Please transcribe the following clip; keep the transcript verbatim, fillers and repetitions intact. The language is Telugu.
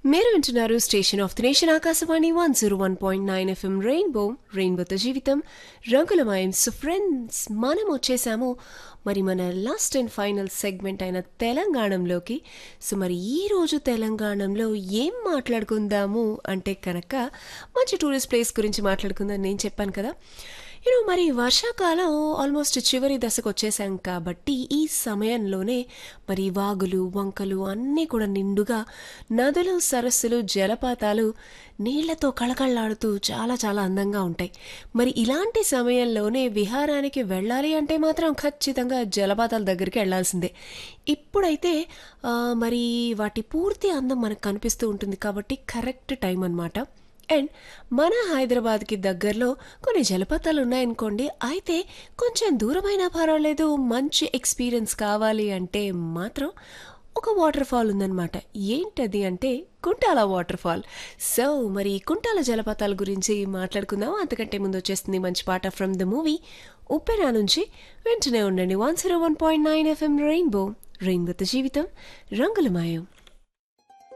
మీరు వింటున్నారు station of the nation Akashvani one zero one point nine FM rainbow రెయిన్బోతో జీవితం రంగులమయం. సో ఫ్రెండ్స్, మనం వచ్చేసాము మరి మన లాస్ట్ అండ్ ఫైనల్ సెగ్మెంట్ అయిన తెలంగాణలోకి. సో మరి ఈరోజు తెలంగాణలో ఏం మాట్లాడుకుందాము అంటే కనుక మంచి టూరిస్ట్ ప్లేస్ గురించి మాట్లాడుకుందాం నేను చెప్పాను కదా. యూనో మరి వర్షాకాలం ఆల్మోస్ట్ చివరి దశకు వచ్చేసాం కాబట్టి ఈ సమయంలోనే మరి వాగులు వంకలు అన్నీ కూడా నిండుగా నదులు సరస్సులు జలపాతాలు నీళ్లతో కళకళలాడుతూ చాలా చాలా అందంగా ఉంటాయి. మరి ఇలాంటి సమయంలోనే విహారానికి వెళ్ళాలి అంటే మాత్రం ఖచ్చితంగా జలపాతాల దగ్గరికి వెళ్ళాల్సిందే. ఇప్పుడైతే మరి వాటి పూర్తి అందం మనకు కనిపిస్తూ ఉంటుంది కాబట్టి కరెక్ట్ టైం అన్నమాట. అండ్ మన హైదరాబాద్కి దగ్గరలో కొన్ని జలపాతాలు ఉన్నాయనుకోండి, అయితే కొంచెం దూరమైనా పర్వాలేదు, మంచి ఎక్స్పీరియన్స్ కావాలి అంటే మాత్రం ఒక వాటర్ ఫాల్ ఉందన్నమాట. ఏంటది అంటే కుంటాల వాటర్ ఫాల్. సో మరి కుంటాల జలపాతాల గురించి మాట్లాడుకుందాం. అంతకంటే ముందు వచ్చేస్తుంది మంచి పాట ఫ్రమ్ ద మూవీ ఉప్పెన నుంచి. వెంటనే ఉండండి one zero one point nine FM rainbow రెయిన్బోతో జీవితం రంగులమయం.